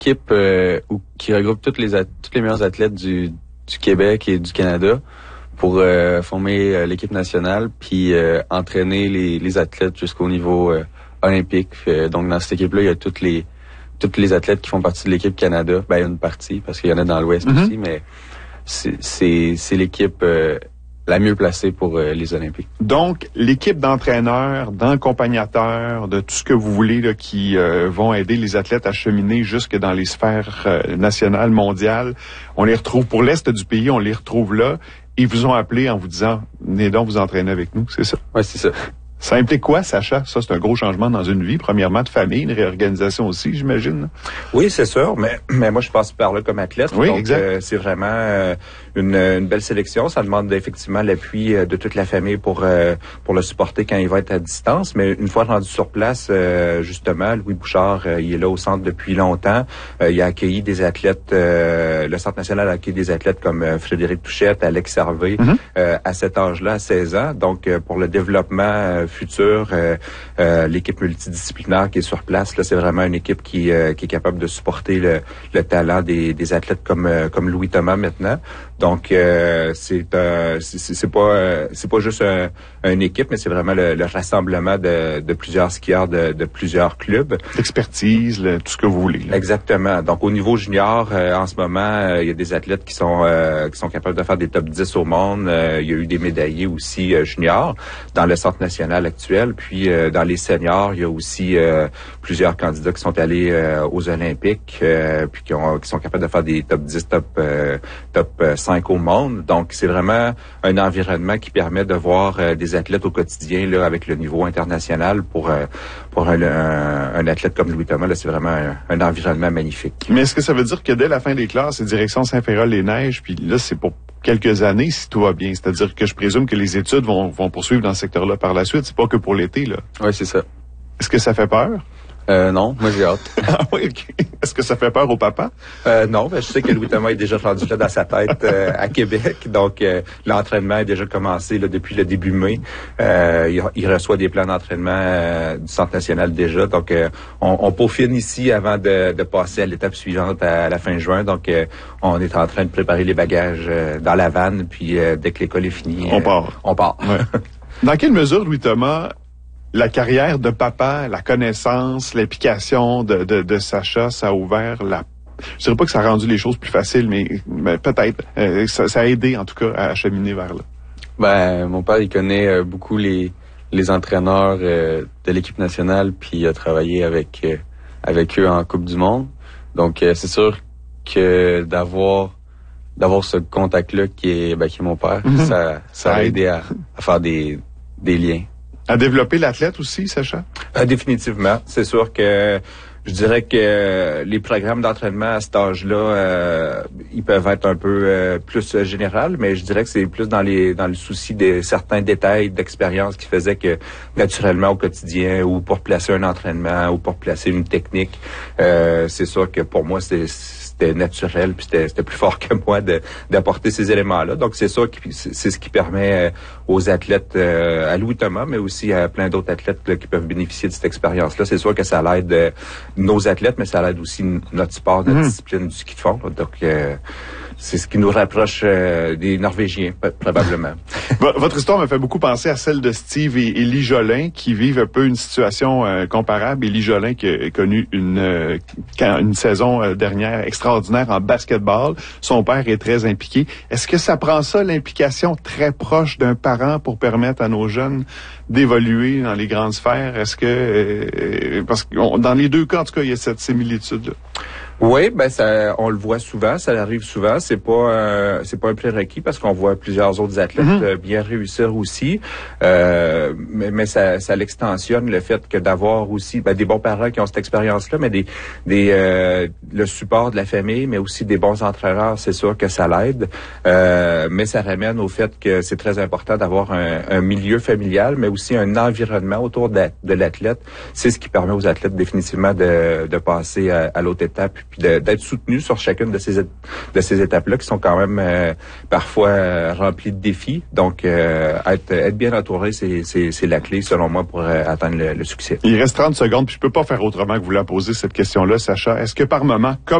équipe qui regroupe tous les meilleurs athlètes du Québec et du Canada pour former l'équipe nationale puis entraîner les athlètes jusqu'au niveau olympique. Donc dans cette équipe-là, il y a tous les athlètes qui font partie de l'équipe Canada. Ben il y a une partie parce qu'il y en a dans l'Ouest aussi, mais c'est l'équipe la mieux placée pour les Olympiques. Donc, l'équipe d'entraîneurs, d'accompagnateurs, de tout ce que vous voulez là, qui vont aider les athlètes à cheminer jusque dans les sphères nationales, mondiales, on les retrouve pour l'Est du pays, on les retrouve là. Ils vous ont appelé en vous disant « Venez donc vous entraîner avec nous », c'est ça? Oui, c'est ça. Ça implique quoi, Sacha? Ça, c'est un gros changement dans une vie. Premièrement, de famille, une réorganisation aussi, j'imagine. Oui, c'est sûr, mais moi, je passe par là comme athlète. Oui, donc, exact. c'est vraiment une belle sélection. Ça demande effectivement l'appui de toute la famille pour le supporter quand il va être à distance. Mais une fois rendu sur place, justement, Louis Bouchard, il est là au centre depuis longtemps. Il a accueilli des athlètes, le Centre national a accueilli des athlètes comme Frédéric Touchette, Alex Hervé, à cet âge-là, à 16 ans. Donc, pour le développement futur, l'équipe multidisciplinaire qui est sur place, là, c'est vraiment une équipe qui est capable de supporter le talent des athlètes comme Louis Thomas maintenant. Donc c'est pas juste une équipe, mais c'est vraiment le rassemblement de plusieurs skieurs de plusieurs clubs. L'expertise, tout ce que vous voulez. Là. Exactement. Donc au niveau junior, en ce moment, il y a des athlètes qui sont capables de faire des top 10 au monde. Il y a eu des médaillés aussi juniors dans le centre national actuel. Puis dans les seniors, il y a aussi plusieurs candidats qui sont allés aux Olympiques, puis qui sont capables de faire des top 10, top 5 au monde. Donc, c'est vraiment un environnement qui permet de voir des athlètes au quotidien là avec le niveau international. Pour un athlète comme Louis Thomas, là, c'est vraiment un environnement magnifique. Mais est-ce que ça veut dire que dès la fin des classes, c'est direction Saint-Féral-les-Neiges, puis là, c'est pour quelques années si tout va bien? C'est-à-dire que je présume que les études vont poursuivre dans ce secteur-là par la suite. C'est pas que pour l'été, là. Oui, c'est ça. Est-ce que ça fait peur? Non, moi j'ai hâte. Ah oui, OK. Est-ce que ça fait peur au papa? Non, je sais que Louis Thomas est déjà rendu là dans sa tête à Québec. Donc, l'entraînement est déjà commencé là, depuis le début mai. Il reçoit des plans d'entraînement du Centre national déjà. Donc, on peaufine ici avant de passer à l'étape suivante à la fin juin. Donc, on est en train de préparer les bagages dans la vanne. Puis, dès que l'école est finie, on part. On part. Ouais. Dans quelle mesure, Louis Thomas, la carrière de papa, la connaissance, l'implication de Sacha, ça a ouvert je dirais pas que ça a rendu les choses plus faciles, mais peut-être. Ça a aidé, en tout cas, à cheminer vers là. Ben, mon père, il connaît beaucoup les entraîneurs de l'équipe nationale, puis il a travaillé avec eux en Coupe du Monde. Donc, c'est sûr que d'avoir ce contact-là qui est mon père, ça a aidé à faire des liens. À développer l'athlète aussi, Sacha? Définitivement. C'est sûr que je dirais que les programmes d'entraînement à cet âge-là, ils peuvent être un peu plus général, mais je dirais que c'est plus dans le souci de certains détails d'expérience qui faisaient que naturellement au quotidien ou pour placer un entraînement ou pour placer une technique, c'est sûr que pour moi c'était naturel puis c'était plus fort que moi d'apporter ces éléments-là. Donc c'est sûr que c'est ce qui permet aux athlètes, à Louis Thomas, mais aussi à plein d'autres athlètes là, qui peuvent bénéficier de cette expérience-là. C'est sûr que ça l'aide nos athlètes, mais ça l'aide aussi notre sport, notre discipline du ski de fond. Là. Donc c'est ce qui nous rapproche des Norvégiens, probablement. Votre histoire me fait beaucoup penser à celle de Steve et Élie Jolin, qui vivent un peu une situation comparable. Élie Jolin qui a connu une saison dernière extraordinaire en basketball. Son père est très impliqué. Est-ce que ça prend ça, l'implication très proche d'un parent pour permettre à nos jeunes d'évoluer dans les grandes sphères? Est-ce que... parce que dans les deux cas, en tout cas, il y a cette similitude-là. Oui, on le voit souvent, ça arrive souvent. C'est pas un prérequis parce qu'on voit plusieurs autres athlètes bien réussir aussi. Mais ça l'extensionne le fait que d'avoir aussi des bons parents qui ont cette expérience-là, mais le support de la famille, mais aussi des bons entraîneurs, c'est sûr que ça l'aide. Mais ça ramène au fait que c'est très important d'avoir un milieu familial, mais aussi un environnement autour de l'athlète. C'est ce qui permet aux athlètes définitivement de passer à l'autre étape puis d'être soutenu sur chacune de ces étapes-là qui sont quand même parfois remplies de défis. Donc, être bien entouré, c'est la clé, selon moi, pour atteindre le succès. Il reste 30 secondes, puis je peux pas faire autrement que vous la poser cette question-là, Sacha. Est-ce que par moment, comme